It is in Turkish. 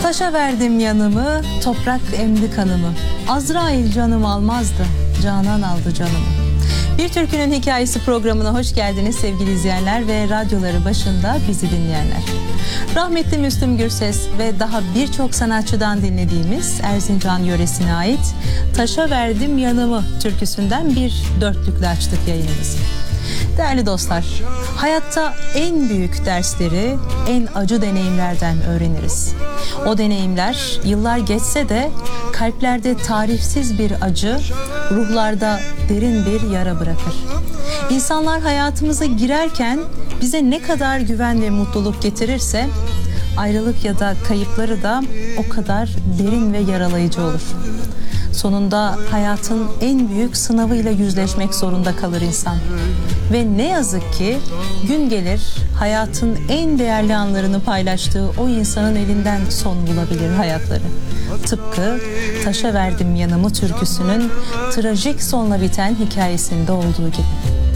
Taşa verdim yanımı, toprak emdi kanımı. Azrail canım almazdı, Canan aldı canımı. Bir Türkünün Hikayesi programına hoş geldiniz sevgili izleyenler ve radyoları başında bizi dinleyenler. Rahmetli Müslüm Gürses ve daha birçok sanatçıdan dinlediğimiz Erzincan yöresine ait Taşa Verdim Yanımı türküsünden bir dörtlükle açtık yayınımızı. Değerli dostlar, hayatta en büyük dersleri en acı deneyimlerden öğreniriz. O deneyimler yıllar geçse de kalplerde tarifsiz bir acı, ruhlarda derin bir yara bırakır. İnsanlar hayatımıza girerken bize ne kadar güven ve mutluluk getirirse, ayrılık ya da kayıpları da o kadar derin ve yaralayıcı olur. Sonunda hayatın en büyük sınavıyla yüzleşmek zorunda kalır insan. Ve ne yazık ki gün gelir hayatın en değerli anlarını paylaştığı o insanın elinden son bulabilir hayatları. Tıpkı Taşa Verdim Yanımı türküsünün trajik sonla biten hikayesinde olduğu gibi.